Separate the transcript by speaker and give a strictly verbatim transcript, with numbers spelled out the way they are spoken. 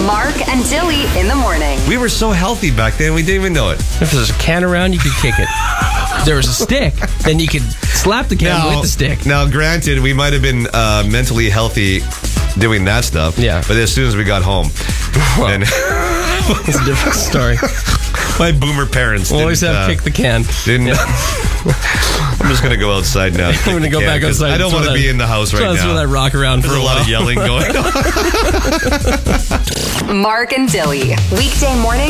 Speaker 1: Mark and Dilly in the morning.
Speaker 2: We were so healthy back then, we didn't even know it.
Speaker 3: If there's a can around, you could kick it. If there was a stick, then you could slap the can
Speaker 2: Now,
Speaker 3: with the stick.
Speaker 2: now granted, we might have been uh, mentally healthy doing that stuff.
Speaker 3: Yeah.
Speaker 2: But as soon as we got home,
Speaker 3: Well,
Speaker 2: and
Speaker 3: it's a different story.
Speaker 2: my boomer parents
Speaker 3: We'll always
Speaker 2: didn't,
Speaker 3: have
Speaker 2: uh,
Speaker 3: kick the can.
Speaker 2: Didn't. I'm just gonna go outside now.
Speaker 3: I'm going to go back outside.
Speaker 2: I don't want to be in the house right
Speaker 3: Throw
Speaker 2: now.
Speaker 3: that rock around
Speaker 2: There's
Speaker 3: for
Speaker 2: a
Speaker 3: a
Speaker 2: lot
Speaker 3: while.
Speaker 2: of yelling going on.
Speaker 1: Mark and Dilly. Weekday morning.